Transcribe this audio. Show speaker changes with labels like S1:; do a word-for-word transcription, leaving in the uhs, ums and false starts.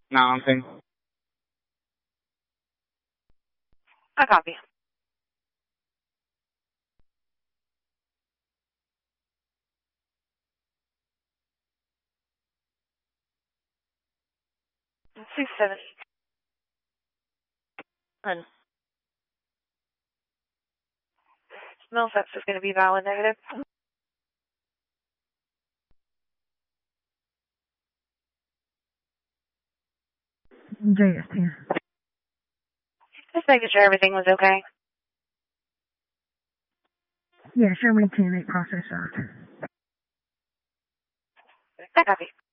S1: Nothing.
S2: I copy. six seven. And smell test is going to be valid negative.
S3: J S T.
S2: Just making sure everything was okay.
S3: Yeah, Sherman ten eight process out.
S2: I copy.